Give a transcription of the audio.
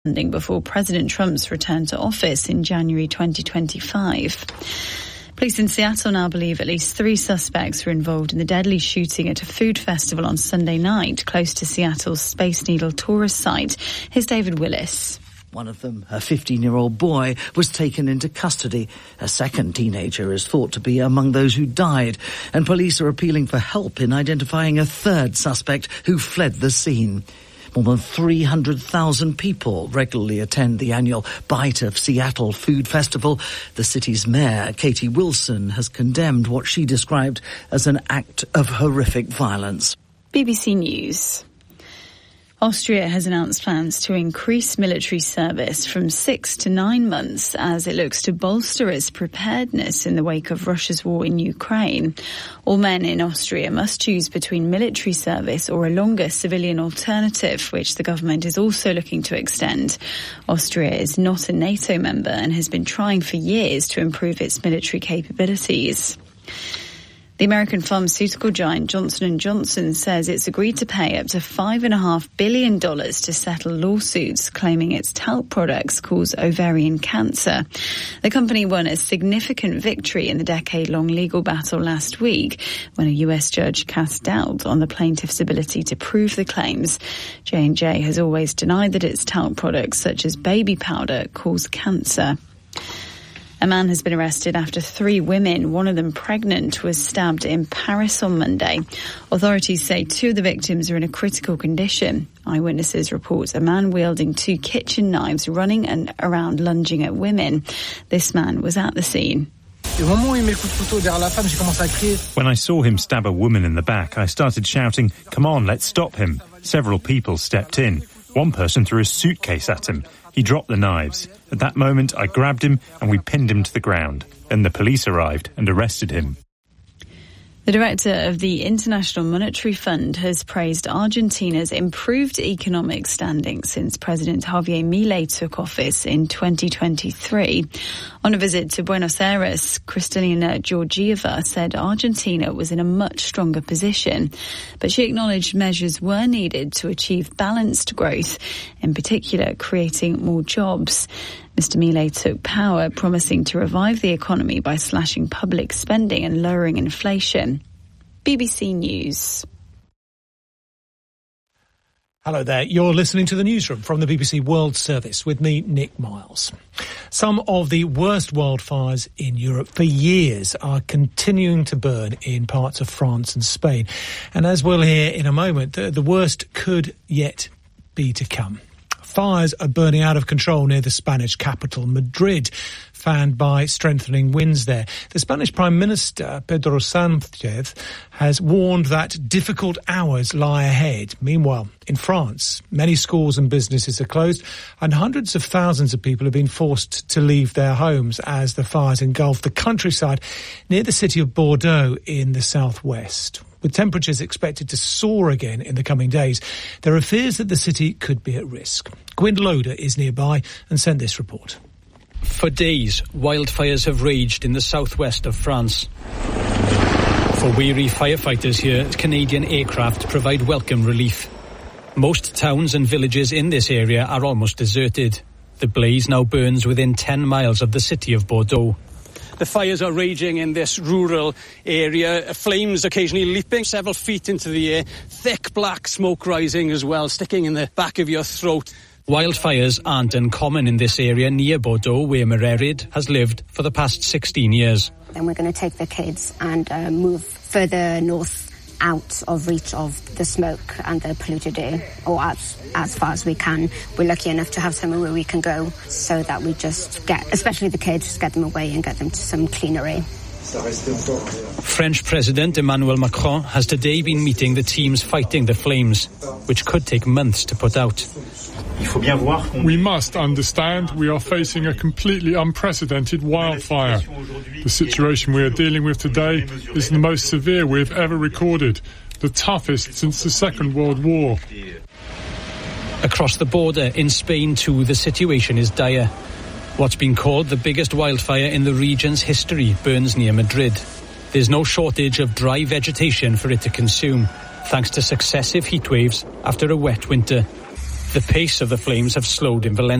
before President Trump's return to office in January 2025. Police in Seattle now believe at least 3 suspects were involved in the deadly shooting at a food festival on Sunday night close to Seattle's Space Needle tourist site. Here's David Willis. One of them, a 15-year-old boy, was taken into custody. A second teenager is thought to be among those who died, and police are appealing for help in identifying a third suspect who fled the scene. More than 300,000 people regularly attend the annual Bite of Seattle Food Festival. The city's mayor, Katie Wilson, has condemned what she described as an act of horrific violence. BBC News. Austria has announced plans to increase military service from 6 to 9 months as it looks to bolster its preparedness in the wake of Russia's war in Ukraine. All men in Austria must choose between military service or a longer civilian alternative, which the government is also looking to extend. Austria is not a NATO member and has been trying for years to improve its military capabilities. The American pharmaceutical giant Johnson & Johnson says it's agreed to pay up to $5.5 billion to settle lawsuits claiming its talc products cause ovarian cancer. The company won a significant victory in the decade-long legal battle last week when a US judge cast doubt on the plaintiff's ability to prove the claims. J&J has always denied that its talc products, such as baby powder, cause cancer. A man has been arrested after 3 women, one of them pregnant, was stabbed in Paris on Monday. Authorities say 2 of the victims are in a critical condition. Eyewitnesses report a man wielding 2 kitchen knives running and around lunging at women. This man was at the scene. When I saw him stab a woman in the back, I started shouting, "Come on, let's stop him." Several people stepped in. One person threw a suitcase at him. He dropped the knives. At that moment, I grabbed him and we pinned him to the ground. Then the police arrived and arrested him. The director of the International Monetary Fund has praised Argentina's improved economic standing since President Javier Milei took office in 2023. On a visit to Buenos Aires, Kristalina Georgieva said Argentina was in a much stronger position, but she acknowledged measures were needed to achieve balanced growth, in particular creating more jobs. Mr. Milei took power promising to revive the economy by slashing public spending and lowering inflation. BBC News. Hello there. You're listening to the newsroom from the BBC World Service with me, Nick Miles. Some of the worst wildfires in Europe for years are continuing to burn in parts of France and Spain. And as we'll hear in a moment, the worst could yet be to come. Fires are burning out of control near the Spanish capital, Madrid, fanned by strengthening winds there. The Spanish Prime Minister, Pedro Sánchez, has warned that difficult hours lie ahead. Meanwhile, in France, many schools and businesses are closed and hundreds of thousands of people have been forced to leave their homes as the fires engulf the countryside near the city of Bordeaux in the southwest. With temperatures expected to soar again in the coming days, there are fears that the city could be at risk. Gwyn Loader is nearby and sent this report. For days, wildfires have raged in the southwest of France. For weary firefighters here, Canadian aircraft provide welcome relief. Most towns and villages in this area are almost deserted. The blaze now burns within 10 miles of the city of Bordeaux. The fires are raging in this rural area, flames occasionally leaping several feet into the air, thick black smoke rising as well, sticking in the back of your throat. Wildfires aren't uncommon in this area near Bordeaux, where Mererid has lived for the past 16 years. Then we're going to take the kids and move further north out of reach of the smoke and the polluted air, or as far as we can. We're lucky enough to have somewhere where we can go so that we just get, especially the kids, just get them away and get them to some cleaner air. French President Emmanuel Macron has today been meeting the teams fighting the flames, which could take months to put out. We must understand we are facing a completely unprecedented wildfire. The situation we are dealing with today is the most severe we've ever recorded, the toughest since the Second World War. Across the border in Spain too, the situation is dire. What's been called the biggest wildfire in the region's history burns near Madrid. There's no shortage of dry vegetation for it to consume, thanks to successive heatwaves after a wet winter. The pace of the flames have slowed in Valencia.